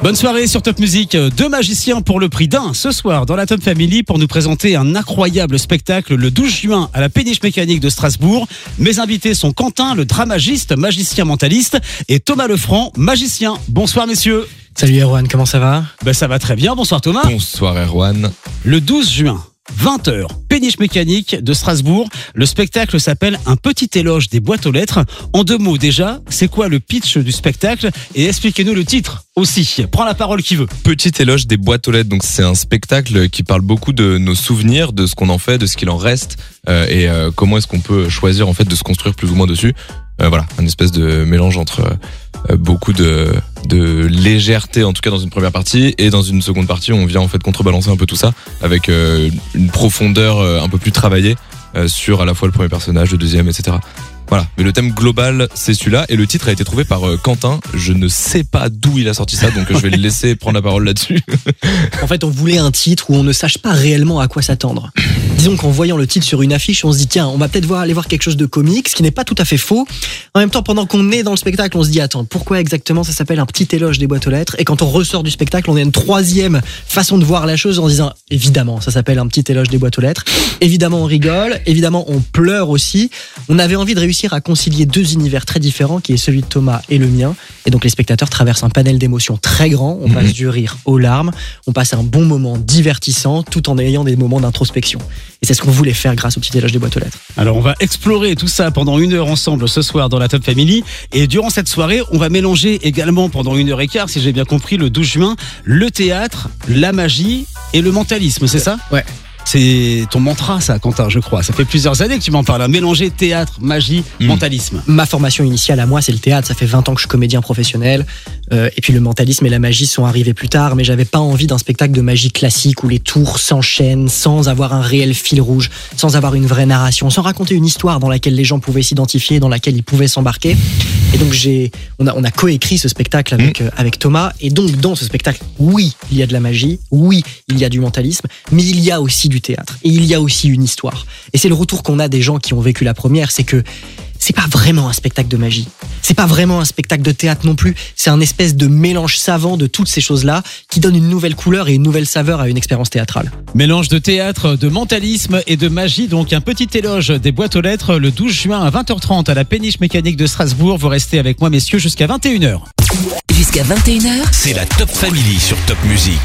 Bonne soirée sur Top Music. 2 magiciens pour le prix d'un ce soir dans la Top Family pour nous présenter un incroyable spectacle le 12 juin à la Péniche Mécanique de Strasbourg. Mes invités sont Quentin, le dramagiste, magicien mentaliste, et Thomas Lefranc, magicien. Bonsoir messieurs. Salut Erwan, comment ça va ? Ça va très bien, bonsoir Thomas. Bonsoir Erwan. Le 12 juin, 20h, Péniche Mécanique de Strasbourg. Le spectacle s'appelle Un petit éloge des boîtes aux lettres. En 2 mots déjà, c'est quoi le pitch du spectacle ? Et expliquez-nous le titre aussi. Prends la parole qui veut. Petit éloge des boîtes aux lettres. Donc c'est un spectacle qui parle beaucoup de nos souvenirs, de ce qu'on en fait, de ce qu'il en reste, et comment est-ce qu'on peut choisir en fait de se construire plus ou moins dessus. Voilà, un espèce de mélange entre beaucoup de légèreté, en tout cas dans une première partie, et dans une seconde partie on vient en fait contrebalancer un peu tout ça avec une profondeur un peu plus travaillée sur à la fois le premier personnage, le deuxième, etc. Voilà, mais le thème global c'est celui-là, et le titre a été trouvé par Quentin. Je ne sais pas d'où il a sorti ça, donc je vais le laisser prendre la parole là-dessus. En fait, on voulait un titre où on ne sache pas réellement à quoi s'attendre. Disons qu'en voyant le titre sur une affiche, on se dit tiens, on va peut-être aller voir quelque chose de comique, ce qui n'est pas tout à fait faux. En même temps, pendant qu'on est dans le spectacle, on se dit attends, pourquoi exactement ça s'appelle Un petit éloge des boîtes aux lettres ? Et quand on ressort du spectacle, on a une troisième façon de voir la chose en disant évidemment, ça s'appelle Un petit éloge des boîtes aux lettres. Évidemment, on rigole, évidemment, on pleure aussi. On avait envie de réussir à concilier 2 univers très différents, qui est celui de Thomas et le mien. Et donc les spectateurs traversent un panel d'émotions très grand. On passe du rire aux larmes, on passe un bon moment divertissant tout en ayant des moments d'introspection. Et c'est ce qu'on voulait faire grâce au petit éloge des boîtes aux lettres. Alors on va explorer tout ça pendant 1 heure ensemble ce soir dans la Top Family. Et durant cette soirée, on va mélanger également pendant 1h15, si j'ai bien compris, le 12 juin, le théâtre, la magie et le mentalisme, c'est ça ? Ouais. C'est ton mantra, ça, Quentin, je crois. Ça fait plusieurs années que tu m'en parles. Hein. Mélanger théâtre, magie, mentalisme. Ma formation initiale à moi, c'est le théâtre. Ça fait 20 ans que je suis comédien professionnel. Et puis le mentalisme et la magie sont arrivés plus tard. Mais j'avais pas envie d'un spectacle de magie classique où les tours s'enchaînent sans avoir un réel fil rouge, sans avoir une vraie narration, sans raconter une histoire dans laquelle les gens pouvaient s'identifier, dans laquelle ils pouvaient s'embarquer. Et donc on a coécrit ce spectacle avec Thomas. Et donc dans ce spectacle, oui, il y a de la magie, oui, il y a du mentalisme, mais il y a aussi du théâtre. Et il y a aussi une histoire. Et c'est le retour qu'on a des gens qui ont vécu la première, c'est que c'est pas vraiment un spectacle de magie. C'est pas vraiment un spectacle de théâtre non plus. C'est un espèce de mélange savant de toutes ces choses-là qui donne une nouvelle couleur et une nouvelle saveur à une expérience théâtrale. Mélange de théâtre, de mentalisme et de magie. Donc un petit éloge des boîtes aux lettres le 12 juin à 20h30 à la Péniche Mécanique de Strasbourg. Vous restez avec moi, messieurs, jusqu'à 21h. Jusqu'à 21h, c'est la Top Family sur Top Music.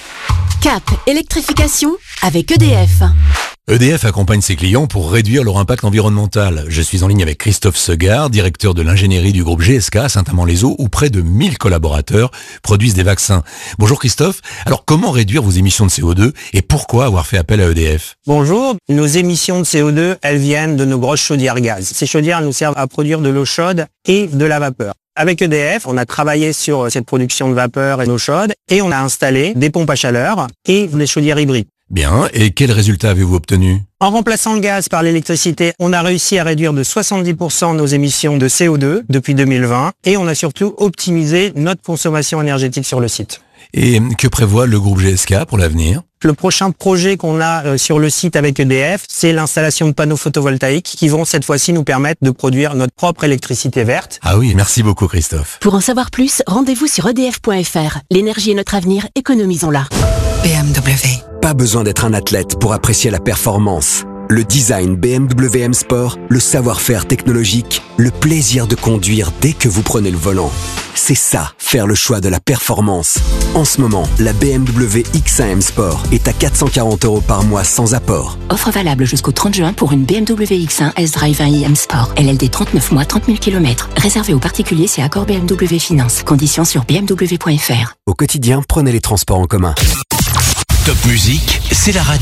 Cap électrification avec EDF. EDF accompagne ses clients pour réduire leur impact environnemental. Je suis en ligne avec Christophe Segard, directeur de l'ingénierie du groupe GSK à Saint-Amand-les-Eaux, où près de 1000 collaborateurs produisent des vaccins. Bonjour Christophe. Alors comment réduire vos émissions de CO2 et pourquoi avoir fait appel à EDF ? Bonjour. Nos émissions de CO2, elles viennent de nos grosses chaudières gaz. Ces chaudières nous servent à produire de l'eau chaude et de la vapeur. Avec EDF, on a travaillé sur cette production de vapeur et d'eau chaude et on a installé des pompes à chaleur et des chaudières hybrides. Bien, et quels résultats avez-vous obtenus ? En remplaçant le gaz par l'électricité, on a réussi à réduire de 70% nos émissions de CO2 depuis 2020 et on a surtout optimisé notre consommation énergétique sur le site. Et que prévoit le groupe GSK pour l'avenir ? Le prochain projet qu'on a sur le site avec EDF, c'est l'installation de panneaux photovoltaïques qui vont cette fois-ci nous permettre de produire notre propre électricité verte. Ah oui, merci beaucoup Christophe. Pour en savoir plus, rendez-vous sur edf.fr. L'énergie est notre avenir, économisons-la. BMW. Pas besoin d'être un athlète pour apprécier la performance. Le design BMW M Sport, le savoir-faire technologique, le plaisir de conduire dès que vous prenez le volant. C'est ça, faire le choix de la performance. En ce moment, la BMW X1 M Sport est à 440 € par mois sans apport. Offre valable jusqu'au 30 juin pour une BMW X1 S-Drive 1i M Sport. LLD 39 mois, 30 000 km. Réservé aux particuliers, c'est accord BMW Finance. Conditions sur bmw.fr. Au quotidien, prenez les transports en commun. Top Music, c'est la radio.